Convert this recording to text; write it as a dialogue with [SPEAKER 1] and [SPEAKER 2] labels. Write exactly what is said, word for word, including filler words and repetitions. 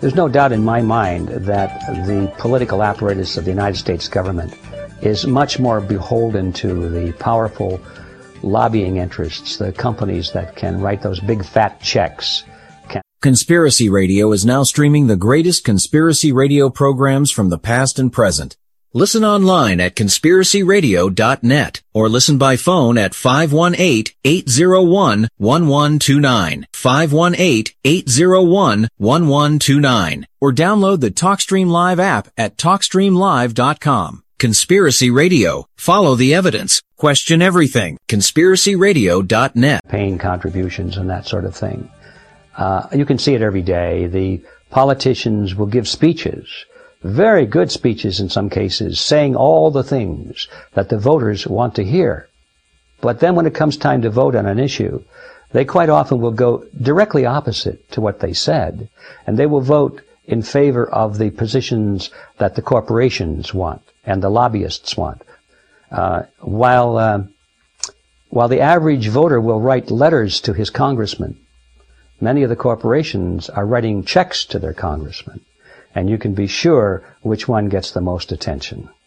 [SPEAKER 1] There's no doubt in my mind that the political apparatus of the United States government is much more beholden to the powerful lobbying interests, the companies that can write those big fat checks. Can
[SPEAKER 2] Conspiracy Radio is now streaming the greatest conspiracy radio programs from the past and present. Listen online at conspiracy radio dot net or listen by phone at five one eight, eight zero one, one one two nine, five one eight, eight zero one, one one two nine, or download the TalkStream Live app at talk stream live dot com. Conspiracy Radio. Follow the evidence. Question everything. conspiracy radio dot net.
[SPEAKER 1] Paying contributions and that sort of thing. Uh, you can see it every day. The politicians will give speeches, very good speeches in some cases, saying all the things that the voters want to hear. But then when it comes time to vote on an issue, they quite often will go directly opposite to what they said, and they will vote in favor of the positions that the corporations want and the lobbyists want. Uh, while, uh, while the average voter will write letters to his congressman, many of the corporations are writing checks to their congressman. And you can be sure which one gets the most attention.